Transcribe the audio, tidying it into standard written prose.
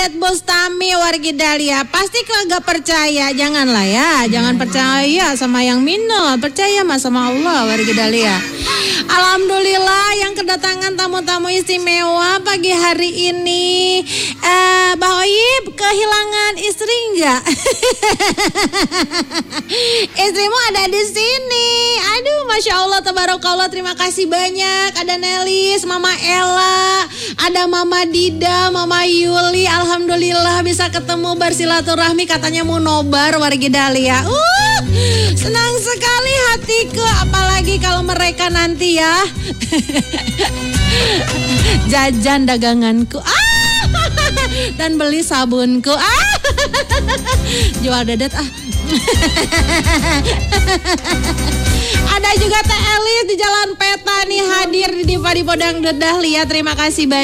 Bos Tami wargi Dahlia, pasti kagak percaya, janganlah ya, jangan percaya sama yang minul, percaya mah sama Allah wargi Dahlia. Alhamdulillah yang kedatangan tamu-tamu istimewa pagi hari ini. Mbak Oyib kehilangan istri enggak? Istrimu ada di sini. Aduh, masya Allah, tabarakallah, terima kasih banyak. Ada Nelis, Mama Ella, ada Mama Dida, Mama Yuli. Alhamdulillah bisa ketemu bersilaturahmi, katanya mau nobar wargi Dahlia. Senang sekali hatiku, apalagi kalau mereka nanti ya jajan daganganku dan beli sabunku jual dedet Ada juga Teh Elis di Jalan Peta nih hadir di Diva di Podang Dahlia. Terima kasih banyak.